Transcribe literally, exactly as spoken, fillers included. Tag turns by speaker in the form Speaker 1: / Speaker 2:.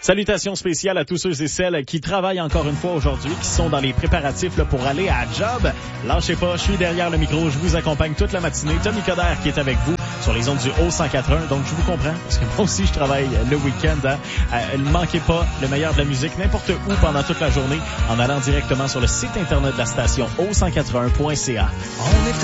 Speaker 1: Salutations spéciales à tous ceux et celles qui travaillent encore une fois aujourd'hui, qui sont dans les préparatifs là, pour aller à la job. Lâchez pas, je suis derrière le micro, je vous accompagne toute la matinée. Tommy Coderre qui est avec vous sur les ondes du Haut cent quatre-vingts. Donc je vous comprends, parce que moi aussi je travaille le week-end. Hein. Euh, ne manquez pas le meilleur de la musique n'importe où pendant toute la journée en allant directement sur le site internet de la station haut cent quatre-vingts point c a.